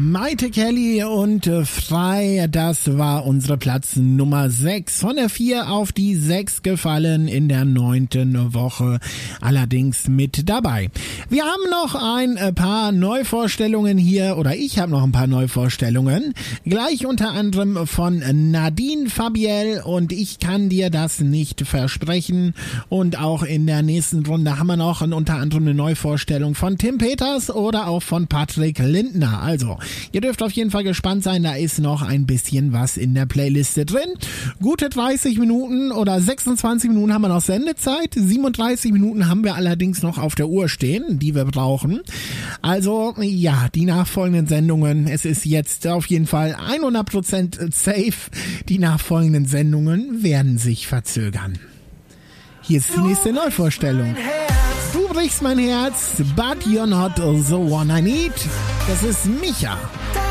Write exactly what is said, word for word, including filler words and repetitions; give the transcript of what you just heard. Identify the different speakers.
Speaker 1: Maite Kelly und äh, Frei, das war unsere Platz Nummer sechs. Von der vier auf die sechs gefallen in der neunten Woche, allerdings mit dabei. Wir haben noch ein paar Neuvorstellungen hier, oder ich habe noch ein paar Neuvorstellungen. Gleich unter anderem von Nadine Fabiel, und ich kann dir das nicht versprechen. Und auch in der nächsten Runde haben wir noch unter anderem eine Neuvorstellung von Tim Peters oder auch von Patrick Lindner. Also, ihr dürft auf jeden Fall gespannt sein, da ist noch ein bisschen was in der Playliste drin. Gute dreißig Minuten oder sechsundzwanzig Minuten haben wir noch Sendezeit. siebenunddreißig Minuten haben wir allerdings noch auf der Uhr stehen, die wir brauchen. Also, ja, die nachfolgenden Sendungen, es ist jetzt auf jeden Fall hundert Prozent safe. Die nachfolgenden Sendungen werden sich verzögern. Hier ist die nächste Neuvorstellung. Du brichst mein Herz, but you're not the one I need. Das ist Micha.